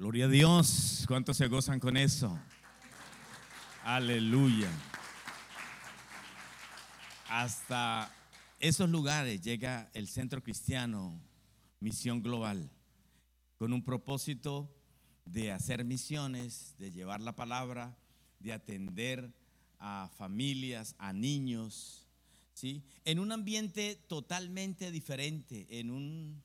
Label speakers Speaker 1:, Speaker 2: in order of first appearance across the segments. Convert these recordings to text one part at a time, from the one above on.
Speaker 1: Gloria a Dios. ¿Cuántos se gozan con eso? Aleluya. Hasta esos lugares llega el Centro Cristiano Misión Global, con un propósito de hacer misiones, de llevar la palabra, de atender a familias, a niños, ¿sí? En un ambiente totalmente diferente, en un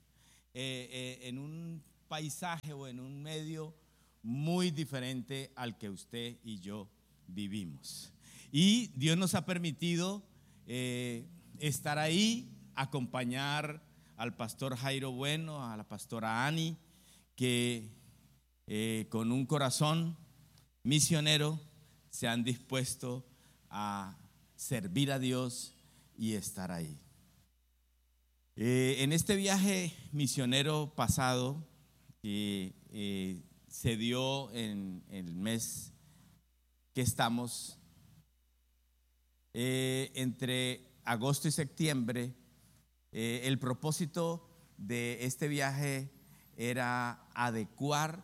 Speaker 1: paisaje o en un medio muy diferente al que usted y yo vivimos. Y Dios nos ha permitido estar ahí, acompañar al pastor Jairo Bueno, a la pastora Ani, que con un corazón misionero se han dispuesto a servir a Dios y estar ahí. En este viaje misionero pasado, que se dio en el mes que estamos, entre agosto y septiembre, el propósito de este viaje era adecuar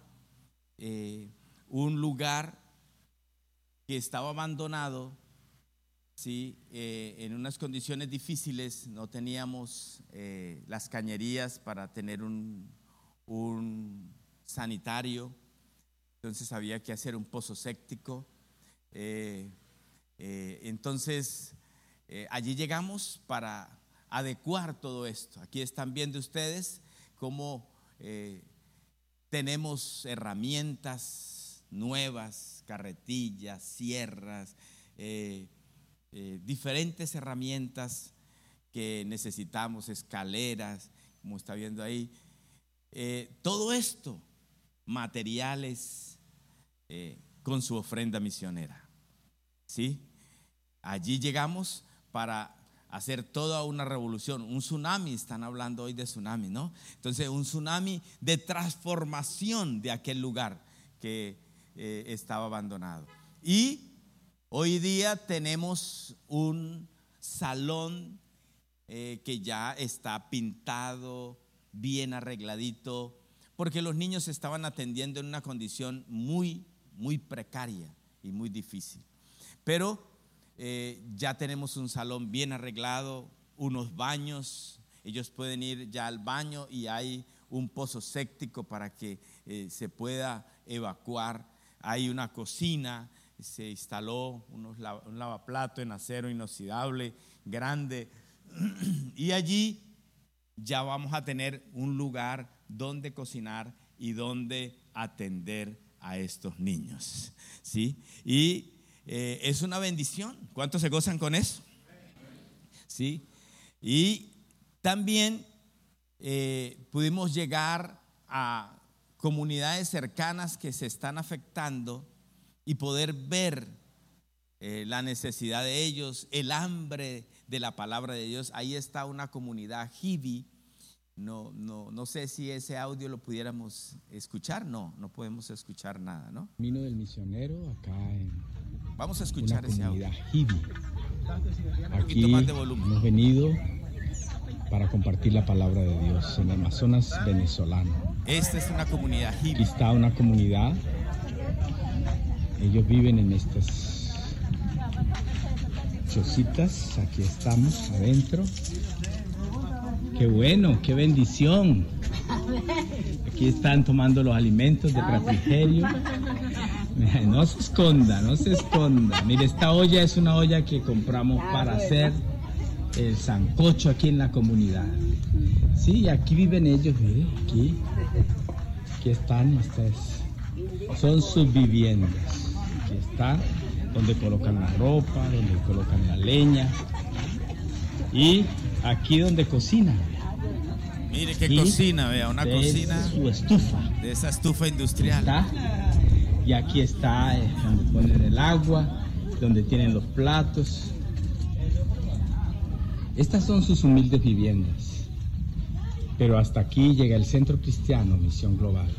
Speaker 1: un lugar que estaba abandonado, ¿sí? En unas condiciones difíciles. No teníamos las cañerías para tener un sanitario, entonces había que hacer un pozo séptico. Entonces allí llegamos para adecuar todo esto. Aquí están viendo ustedes cómo tenemos herramientas nuevas, carretillas, sierras, diferentes herramientas que necesitamos, escaleras, como está viendo ahí. Todo esto, materiales, con su ofrenda misionera, ¿sí? Allí llegamos para hacer toda una revolución, un tsunami. Están hablando hoy de tsunami, ¿no? Entonces, un tsunami de transformación de aquel lugar que estaba abandonado. Y hoy día tenemos un salón que ya está pintado, bien arregladito, porque los niños se estaban atendiendo en una condición muy, muy precaria y muy difícil. Pero ya tenemos un salón bien arreglado, unos baños. Ellos pueden ir ya al baño y hay un pozo séptico para que se pueda evacuar. Hay una cocina, se instaló un lavaplato en acero inoxidable grande, y allí ya vamos a tener un lugar donde cocinar y donde atender a estos niños, ¿sí? Y es una bendición. ¿Cuántos se gozan con eso? ¿Sí? Y también pudimos llegar a comunidades cercanas que se están afectando y poder ver la necesidad de ellos, el hambre de la palabra de Dios. Ahí está una comunidad Hibi. No sé si ese audio lo pudiéramos escuchar. No podemos escuchar nada, ¿no?
Speaker 2: Camino del Misionero, acá en
Speaker 1: vamos a escuchar
Speaker 2: una
Speaker 1: ese
Speaker 2: comunidad
Speaker 1: audio.
Speaker 2: Hibi. Aquí
Speaker 1: más de volumen.
Speaker 2: hemos venido para compartir la palabra de Dios en el Amazonas venezolano.
Speaker 1: Esta es una comunidad
Speaker 2: Aquí
Speaker 1: Hibi.
Speaker 2: está una comunidad. Ellos viven en estas chocitas. Aquí estamos adentro. Qué bueno, qué bendición. Aquí están tomando los alimentos de refrigerio. No se esconda, no se esconda. Mire, esta olla es una olla que compramos para hacer el sancocho aquí en la comunidad. Sí, aquí viven ellos, mire, aquí están, son sus viviendas. Aquí está, donde colocan la ropa, donde colocan la leña. Y aquí donde cocinan.
Speaker 1: Mire qué cocina, vea, una cocina.
Speaker 2: Su estufa.
Speaker 1: De esa estufa industrial.
Speaker 2: ¿Está? Y aquí está donde ponen el agua, donde tienen los platos. Estas son sus humildes viviendas. Pero hasta aquí llega el Centro Cristiano Misión Global.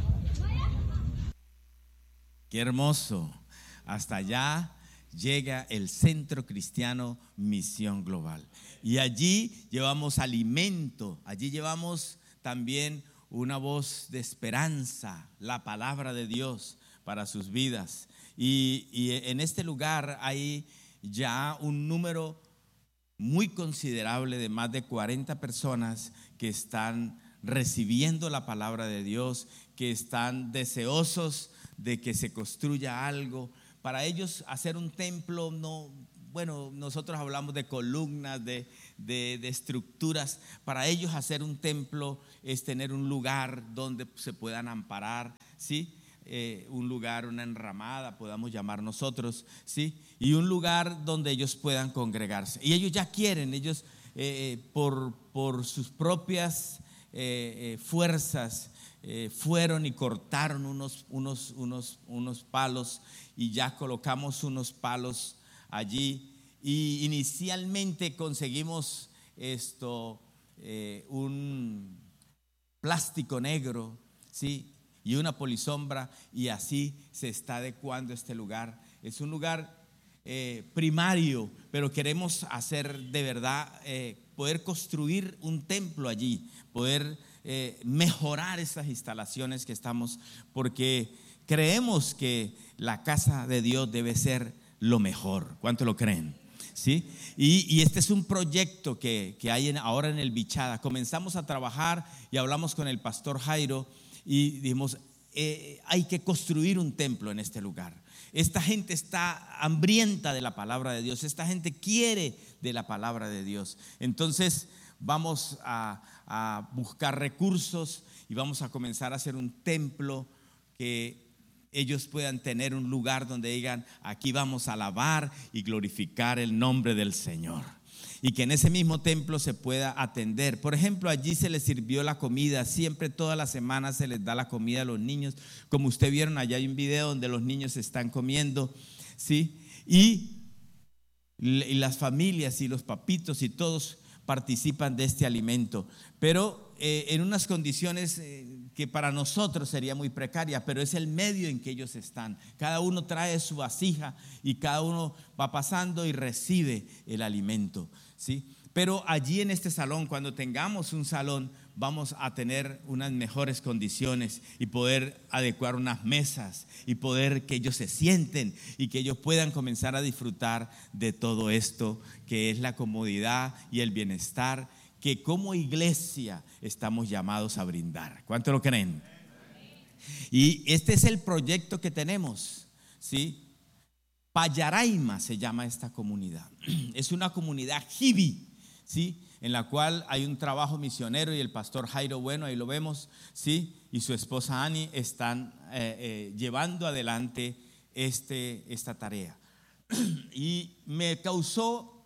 Speaker 1: Qué hermoso. Hasta allá llega el Centro Cristiano Misión Global. Y allí llevamos alimento, allí llevamos también una voz de esperanza, la palabra de Dios para sus vidas. Y en este lugar hay ya un número muy considerable de más de 40 personas que están recibiendo la palabra de Dios, que están deseosos de que se construya algo. Para ellos hacer un templo no, bueno, nosotros hablamos de columnas, de estructuras. Para ellos hacer un templo es tener un lugar donde se puedan amparar, ¿sí? Un lugar, una enramada, podamos llamar nosotros, ¿sí? Y un lugar donde ellos puedan congregarse. Y ellos ya quieren, ellos por sus propias fuerzas fueron y cortaron unos palos, y ya colocamos unos palos allí. Y inicialmente conseguimos un plástico negro, ¿sí? Y una polisombra, y así se está adecuando este lugar. Es un lugar primario, pero queremos hacer de verdad, poder construir un templo allí, poder mejorar estas instalaciones que estamos, porque creemos que la casa de Dios debe ser lo mejor. ¿Cuánto lo creen? ¿Sí? Y este es un proyecto que hay ahora en el Bichada. Comenzamos a trabajar y hablamos con el pastor Jairo y dijimos, hay que construir un templo en este lugar. Esta gente está hambrienta de la palabra de Dios, esta gente quiere de la palabra de Dios. Entonces vamos a buscar recursos y vamos a comenzar a hacer un templo que ellos puedan tener un lugar donde digan, aquí vamos a alabar y glorificar el nombre del Señor. Y que en ese mismo templo se pueda atender. Por ejemplo, allí se les sirvió la comida. Siempre todas las semanas se les da la comida a los niños. Como ustedes vieron, allá hay un video donde los niños están comiendo, ¿sí? Y las familias y los papitos y todos participan de este alimento. Pero en unas condiciones que para nosotros sería muy precaria, pero es el medio en que ellos están. Cada uno trae su vasija y cada uno va pasando y recibe el alimento, ¿sí? Pero allí en este salón, cuando tengamos un salón, vamos a tener unas mejores condiciones y poder adecuar unas mesas y poder que ellos se sienten y que ellos puedan comenzar a disfrutar de todo esto que es la comodidad y el bienestar que como iglesia estamos llamados a brindar. ¿Cuánto lo creen? Y este es el proyecto que tenemos, ¿sí? Payaraima se llama esta comunidad. Es una comunidad hibi, ¿sí? En la cual hay un trabajo misionero, y el pastor Jairo Bueno, ahí lo vemos, ¿sí? Y su esposa Ani están llevando adelante esta tarea. Y me causó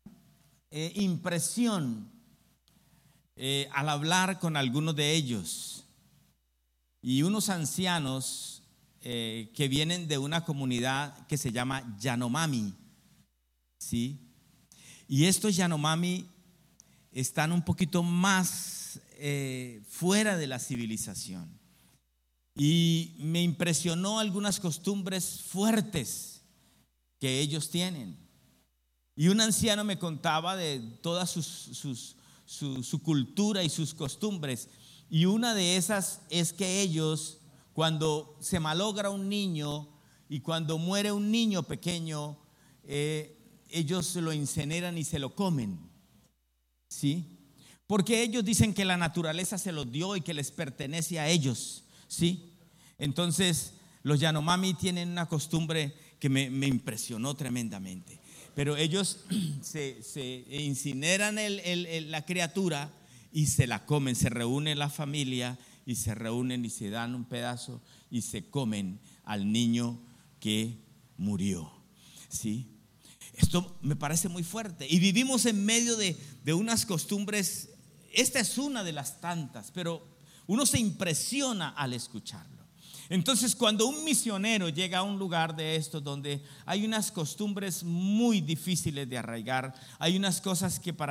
Speaker 1: impresión al hablar con algunos de ellos, y unos ancianos que vienen de una comunidad que se llama Yanomami, ¿sí? Y estos Yanomami están un poquito más fuera de la civilización, y me impresionó algunas costumbres fuertes que ellos tienen. Y un anciano me contaba de toda su cultura y sus costumbres, y una de esas es que ellos, cuando se malogra un niño y cuando muere un niño pequeño, ellos lo incineran y se lo comen, ¿sí? Porque ellos dicen que la naturaleza se los dio y que les pertenece a ellos, ¿sí? Entonces los Yanomami tienen una costumbre que me impresionó tremendamente. Pero ellos se incineran la criatura y se la comen. Se reúne la familia y se reúnen y se dan un pedazo y se comen al niño que murió, ¿sí? Esto me parece muy fuerte. Y vivimos en medio de unas costumbres. Esta es una de las tantas, pero uno se impresiona al escucharlo. Entonces, cuando un misionero llega a un lugar de estos donde hay unas costumbres muy difíciles de arraigar, hay unas cosas que para